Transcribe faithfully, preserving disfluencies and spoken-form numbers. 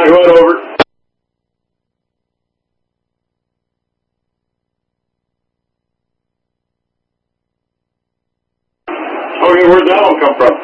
County Hood, over. Okay, where'd that one come from?